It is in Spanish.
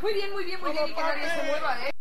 Muy bien, y que nadie se mueva, ¿eh?